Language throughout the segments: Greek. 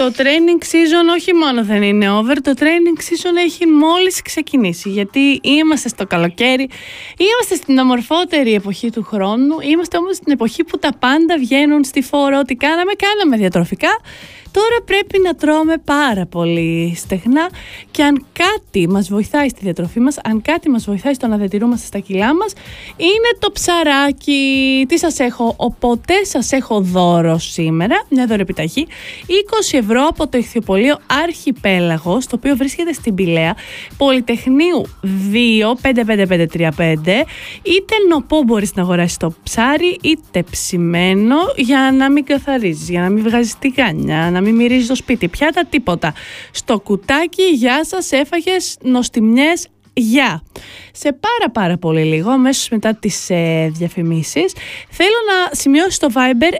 το training season όχι μόνο δεν είναι over, το training season έχει μόλις ξεκινήσει. Γιατί είμαστε στο καλοκαίρι, είμαστε στην ομορφότερη εποχή του χρόνου, είμαστε όμως στην εποχή που τα πάντα βγαίνουν στη φόρο. Ό,τι κάναμε διατροφικά. Τώρα πρέπει να τρώμε πάρα πολύ στεγνά και αν κάτι μας βοηθάει στη διατροφή μας, αν κάτι μας βοηθάει στο να διατηρούμαστε στα κιλά μας, είναι το ψαράκι. Τι σας έχω? Οπότε σας έχω δώρο σήμερα, μια δωρεπιταγή, 20 ευρώ από το ηχθειοπωλείο Αρχιπέλαγος, το οποίο βρίσκεται στην Πηλαία, Πολυτεχνείου 2, 55535. Είτε νοπό μπορείς να αγοράσεις το ψάρι, είτε ψημένο, για να μην καθαρίζεις, για να μην βγάζεις τηγάνια, να μην μυρίζει το σπίτι, πιάτα, τίποτα. Στο κουτάκι, γεια σας, έφαγες νοστιμιές, γεια. Σε πάρα πολύ λίγο, αμέσως μετά τις διαφημίσεις, θέλω να σημειώσεις το Viber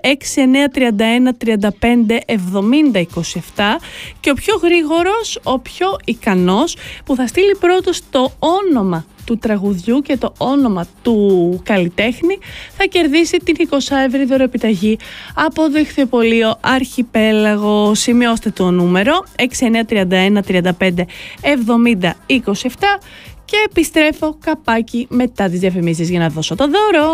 6931357027 και ο πιο γρήγορος, ο πιο ικανός που θα στείλει πρώτος το όνομα του τραγουδιού και το όνομα του καλλιτέχνη θα κερδίσει την 20ευρη δωρεπιταγή από το ηχθειοπωλείο Αρχιπέλαγο. Σημειώστε το νούμερο 6931357027 και επιστρέφω καπάκι μετά τις διαφημίσεις για να δώσω το δώρο.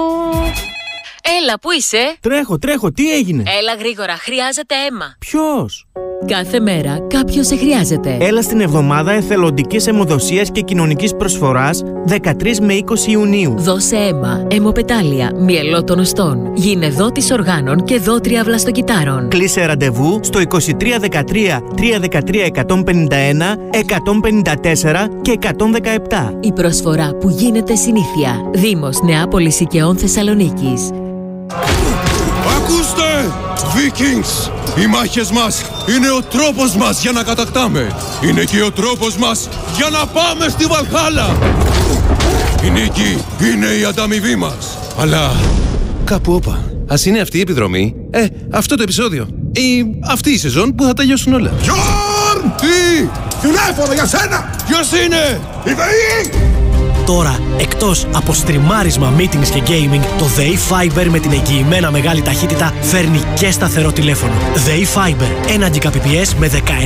Έλα, πού είσαι? Τρέχω, τι έγινε? Έλα γρήγορα, χρειάζεται αίμα. Ποιος? Κάθε μέρα κάποιος σε χρειάζεται. Έλα στην εβδομάδα εθελοντικής αιμοδοσίας και κοινωνικής προσφοράς 13 με 20 Ιουνίου. Δώσε αίμα, αιμοπετάλια, μυελό των οστών, γίνε δότης οργάνων και δότρια βλαστοκυτάρων. Κλείσε ραντεβού στο 2313 313 151, 154 και 117. Η προσφορά που γίνεται συνήθεια. Δήμος Νεάπολης Οικαιών Θεσσαλονίκης. Ακούστε! Vikings! Οι μάχες μας είναι ο τρόπος μας για να κατακτάμε. Είναι και ο τρόπος μας για να πάμε στη Βαλχάλα. Η νίκη είναι η ανταμοιβή μας. Αλλά κάπου όπα. Ας είναι αυτή η επιδρομή, αυτό το επεισόδιο ή αυτή η σεζόν που θα τελειώσουν όλα. Γιόρν! Τι! Τηλέφωνο για σένα! Ποιος είναι? Η ΔΕΗ! Τώρα, εκτός από στριμάρισμα, meetings και gaming, το ΔΕΗ Fiber με την εγγυημένα μεγάλη ταχύτητα φέρνει και σταθερό τηλέφωνο. ΔΕΗ Fiber, 1 Gbps με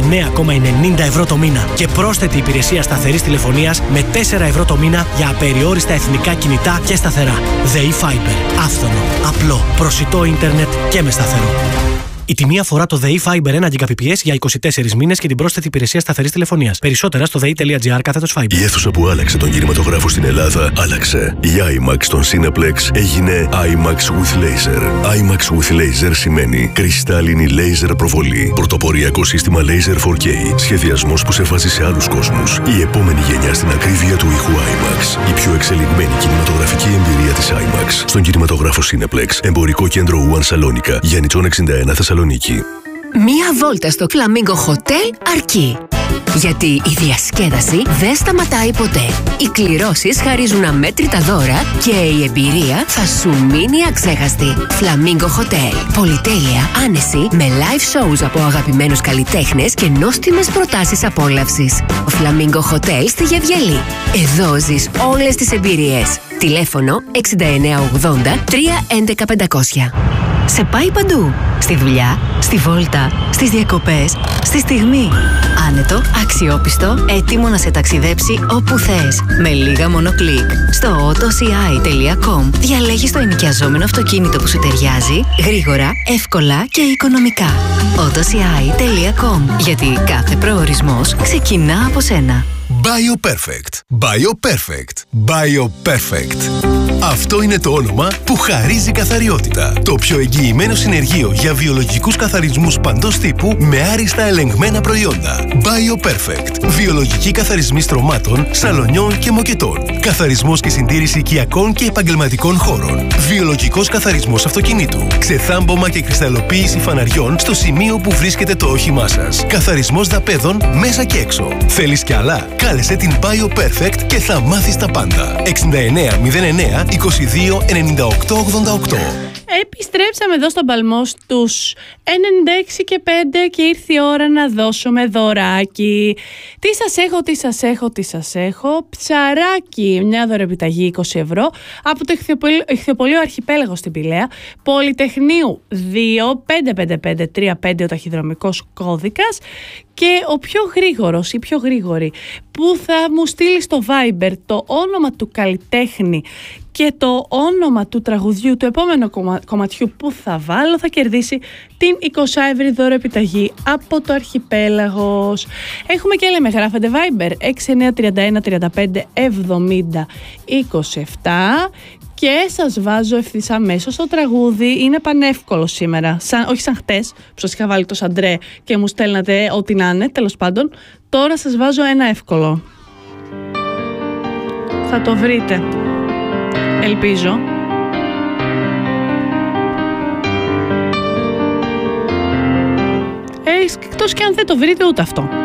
19,90 ευρώ το μήνα και πρόσθετη υπηρεσία σταθερής τηλεφωνίας με 4 ευρώ το μήνα για απεριόριστα εθνικά κινητά και σταθερά. ΔΕΗ Fiber, άφθονο, απλό, προσιτό ίντερνετ και με σταθερό. Η τιμή αφορά το ΔΕΗ Fiber 1 Gbps για 24 μήνες και την πρόσθετη υπηρεσία σταθερής τηλεφωνίας. Περισσότερα στο dei.gr/Fiber. Η αίθουσα που άλλαξε τον κινηματογράφο στην Ελλάδα άλλαξε. Η IMAX στον Cineplex έγινε IMAX with Laser. IMAX with Laser σημαίνει κρυστάλλινη laser προβολή. Πρωτοποριακό σύστημα Laser 4K. Σχεδιασμός που σε βάζει σε άλλους κόσμους. Η επόμενη γενιά στην ακρίβεια του ήχου IMAX. Η πιο εξελιγμένη κινηματογραφική εμπειρία της IMAX. Στον κινηματογράφο Cineplex. Εμπορικό κέντρο One Σαλόνικα. Γιάννητσον 61 Θεσσαλονίκη. Μία βόλτα στο Φλαμίγκο Χοτέλ αρκεί. Γιατί η διασκέδαση δεν σταματάει ποτέ. Οι κληρώσεις χαρίζουν αμέτρητα δώρα και η εμπειρία θα σου μείνει αξέχαστη. Φλαμίγκο Χοτέλ. Πολυτέλεια, άνεση, με live shows από αγαπημένους καλλιτέχνες και νόστιμες προτάσεις απόλαυσης. Φλαμίγκο Χοτέλ στη Γεβγελή. Εδώ ζεις όλες τις εμπειρίες. Τηλέφωνο 6980 311 500. Σε πάει παντού. Στη δουλειά, στη βόλτα, στις διακοπές, στη στιγμή. Άνετο, αξιόπιστο, έτοιμο να σε ταξιδέψει όπου θες. Με λίγα μόνο κλικ. Στο autoci.com διαλέγεις το ενοικιαζόμενο αυτοκίνητο που σου ταιριάζει, γρήγορα, εύκολα και οικονομικά. autoci.com. Γιατί κάθε προορισμός ξεκινά από σένα. BioPerfect. BioPerfect. BioPerfect. Αυτό είναι το όνομα που χαρίζει καθαριότητα. Το πιο εγγυημένο συνεργείο για βιολογικούς καθαρισμούς παντός τύπου με άριστα ελεγμένα προϊόντα. BioPerfect. Βιολογικοί καθαρισμοί στρωμάτων, σαλονιών και μοκετών. Καθαρισμός και συντήρηση οικιακών και επαγγελματικών χώρων. Βιολογικός καθαρισμός αυτοκινήτου. Ξεθάμπομα και κρυσταλλοποίηση φαναριών στο σημείο που βρίσκεται το όχημά σας. Καθαρισμός δαπέδων μέσα και έξω. Θέλεις κι άλλα? Κάλεσε την BioPerfect και θα μάθεις τα πάντα. 6909 22 98 88. Επιστρέψαμε εδώ στον παλμό στους 96 και 5 και ήρθε η ώρα να δώσουμε δωράκι. Τι σας έχω. Ψαράκι, μια δωρεπιταγή 20 ευρώ από το Ιχθυοπωλείο Αρχιπέλαγο στην Πηλαία. Πολυτεχνείου 25553 ο ταχυδρομικός κώδικας. Και ο πιο γρήγορος ή πιο γρήγορη που θα μου στείλει στο Viber το όνομα του καλλιτέχνη και το όνομα του τραγουδιού του επόμενου κομματιού που θα βάλω θα κερδίσει την 20ευρη δωρεπιταγή από το Αρχιπέλαγος. Έχουμε και λέμε, γράφετε Viber 6931357027 και σας βάζω ευθύς αμέσως το τραγούδι. Είναι πανεύκολο σήμερα, όχι σαν χτες που σας είχα βάλει το Σαντρέ και μου στέλνατε ό,τι να είναι, τέλος πάντων. Τώρα σας βάζω ένα εύκολο. Θα το βρείτε, ελπίζω. Εκτός και αν δεν το βρείτε ούτε αυτό.